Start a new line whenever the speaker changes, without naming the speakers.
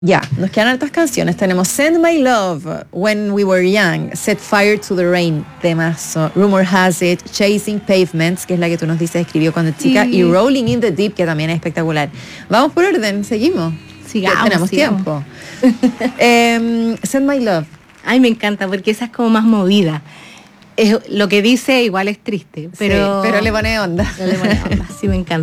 Ya, nos quedan hartas canciones. Tenemos Send My Love, When We Were Young, Set Fire to the Rain, temazo, Rumor Has It, Chasing Pavements, que es la que tú nos dices escribió cuando chica, y Rolling in the Deep, que también es espectacular. Vamos por orden, seguimos.
Sigamos,
tenemos tiempo. Send My Love.
Ay, me encanta, porque esa es como más movida. Lo que dice igual es triste, pero...
Sí, pero le pone onda.
Sí, me encanta.